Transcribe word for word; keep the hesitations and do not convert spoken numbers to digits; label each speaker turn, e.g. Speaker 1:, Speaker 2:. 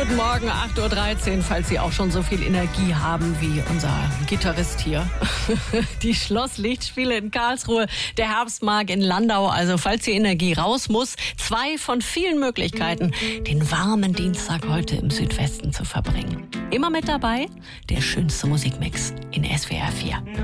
Speaker 1: Guten Morgen, acht Uhr dreizehn, falls Sie auch schon so viel Energie haben wie unser Gitarrist hier. Die Schlosslichtspiele in Karlsruhe, der Herbstmarkt in Landau. Also falls die Energie raus muss, zwei von vielen Möglichkeiten, den warmen Dienstag heute im Südwesten zu verbringen. Immer mit dabei, der schönste Musikmix in S W R vier.